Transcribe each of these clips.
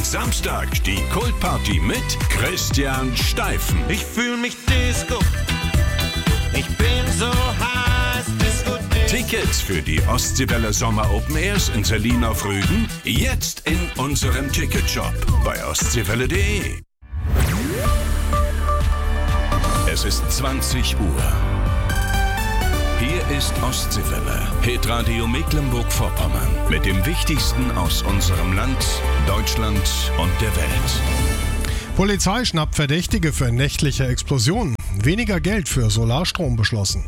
Samstag die Kultparty mit Christian Steifen. Ich fühl mich Disco. Ich bin so heiß, Disco. Tickets für die Ostseewelle Sommer Open Airs in Selin auf Rügen jetzt in unserem Ticketshop bei ostseewelle.de. Es ist 20 Uhr. Hier ist Ostseewelle, Hitradio Mecklenburg-Vorpommern mit dem Wichtigsten aus unserem Land, Deutschland und der Welt. Polizei schnappt Verdächtige für nächtliche Explosionen. Weniger Geld für Solarstrom beschlossen.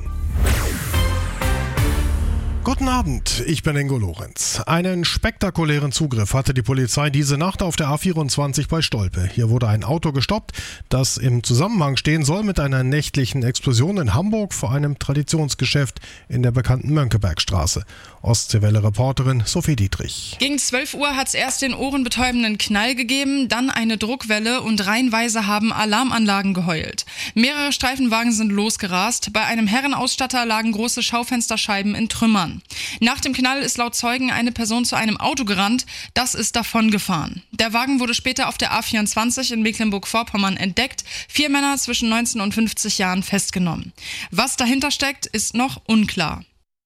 Guten Abend, ich bin Ingo Lorenz. Einen spektakulären Zugriff hatte die Polizei diese Nacht auf der A24 bei Stolpe. Hier wurde ein Auto gestoppt, das im Zusammenhang stehen soll mit einer nächtlichen Explosion in Hamburg vor einem Traditionsgeschäft in der bekannten Mönckebergstraße. Ostseewelle-Reporterin Sophie Dietrich. Gegen 12 Uhr hat es erst den ohrenbetäubenden Knall gegeben, dann eine Druckwelle und reihenweise haben Alarmanlagen geheult. Mehrere Streifenwagen sind losgerast. Bei einem Herrenausstatter lagen große Schaufensterscheiben in Trümmern. Nach dem Knall ist laut Zeugen eine Person zu einem Auto gerannt, das ist davongefahren. Der Wagen wurde später auf der A24 in Mecklenburg-Vorpommern entdeckt, 4 Männer zwischen 19 und 50 Jahren festgenommen. Was dahinter steckt, ist noch unklar.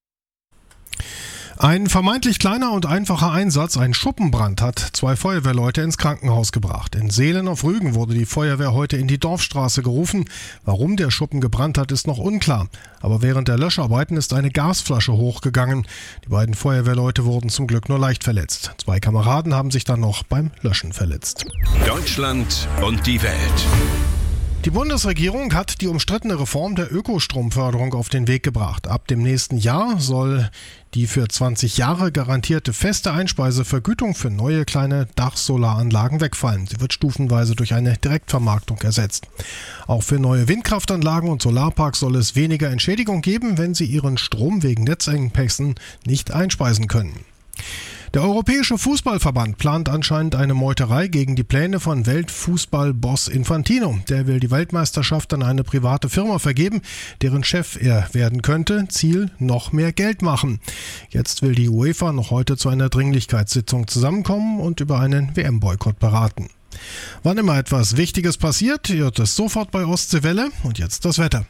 Ein vermeintlich kleiner und einfacher Einsatz, ein Schuppenbrand, hat 2 Feuerwehrleute ins Krankenhaus gebracht. In Seelen auf Rügen wurde die Feuerwehr heute in die Dorfstraße gerufen. Warum der Schuppen gebrannt hat, ist noch unklar. Aber während der Löscharbeiten ist eine Gasflasche hochgegangen. Die beiden Feuerwehrleute wurden zum Glück nur leicht verletzt. 2 Kameraden haben sich dann noch beim Löschen verletzt. Deutschland und die Welt. Die Bundesregierung hat die umstrittene Reform der Ökostromförderung auf den Weg gebracht. Ab dem nächsten Jahr soll die für 20 Jahre garantierte feste Einspeisevergütung für neue kleine Dachsolaranlagen wegfallen. Sie wird stufenweise durch eine Direktvermarktung ersetzt. Auch für neue Windkraftanlagen und Solarparks soll es weniger Entschädigung geben, wenn sie ihren Strom wegen Netzengpässen nicht einspeisen können. Der Europäische Fußballverband plant anscheinend eine Meuterei gegen die Pläne von Weltfußballboss Infantino. Der will die Weltmeisterschaft an eine private Firma vergeben, deren Chef er werden könnte. Ziel: noch mehr Geld machen. Jetzt will die UEFA noch heute zu einer Dringlichkeitssitzung zusammenkommen und über einen WM-Boykott beraten. Wann immer etwas Wichtiges passiert, hört es sofort bei Ostseewelle. Und jetzt das Wetter.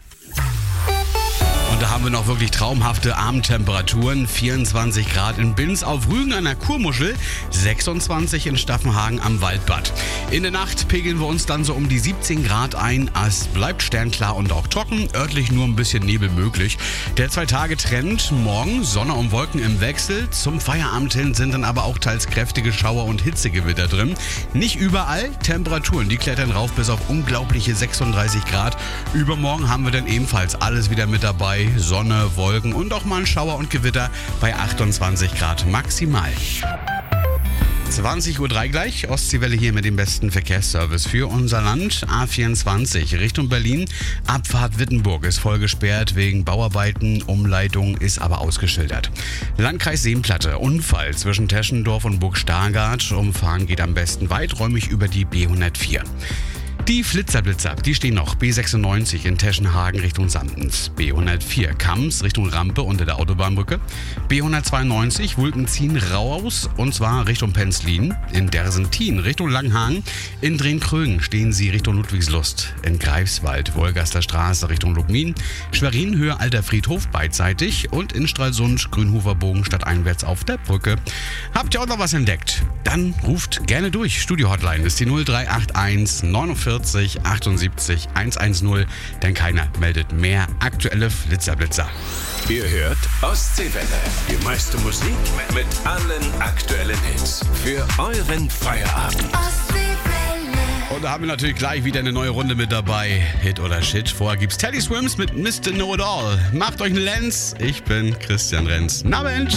Und da haben wir noch wirklich traumhafte Abendtemperaturen. 24 Grad in Binz, auf Rügen an der Kurmuschel, 26 in Staffenhagen am Waldbad. In der Nacht pegeln wir uns dann so um die 17 Grad ein. Es bleibt sternklar und auch trocken, örtlich nur ein bisschen Nebel möglich. Der 2-Tage-Trend: morgen Sonne und Wolken im Wechsel. Zum Feierabend hin sind dann aber auch teils kräftige Schauer und Hitzegewitter drin. Nicht überall, Temperaturen, die klettern rauf bis auf unglaubliche 36 Grad. Übermorgen haben wir dann ebenfalls alles wieder mit dabei. Sonne, Wolken und auch mal ein Schauer und Gewitter bei 28 Grad maximal. 20.03 Uhr gleich, Ostseewelle hier mit dem besten Verkehrsservice für unser Land. A24 Richtung Berlin, Abfahrt Wittenburg ist voll gesperrt wegen Bauarbeiten, Umleitung ist aber ausgeschildert. Landkreis Seenplatte, Unfall zwischen Teschendorf und Burg-Stargard. Umfahren geht am besten weiträumig über die B104. Die Flitzerblitzer, die stehen noch. B96 in Teschenhagen Richtung Sandens. B104 Kams Richtung Rampe unter der Autobahnbrücke. B192 Wulkenzien raus und zwar Richtung Penzlin. In Dersentin Richtung Langhagen. In Drehkrögen stehen sie Richtung Ludwigslust. In Greifswald Wolgaster Straße Richtung Lubmin. Schwerin Höhe Alter Friedhof beidseitig. Und in Stralsund Grünhofer Bogen stadteinwärts auf der Brücke. Habt ihr auch noch was entdeckt? Dann ruft gerne durch. Studio-Hotline ist die 0381 49 78 110, denn keiner meldet mehr aktuelle Flitzerblitzer. Ihr hört Ostseewelle, die meiste Musik mit allen aktuellen Hits für euren Feierabend. Und da haben wir natürlich gleich wieder eine neue Runde mit dabei. Hit oder Shit. Vorher gibt's Teddy Swims mit Mr. Know It All. Macht euch einen Lenz. Ich bin Christian Renz. Na Mensch.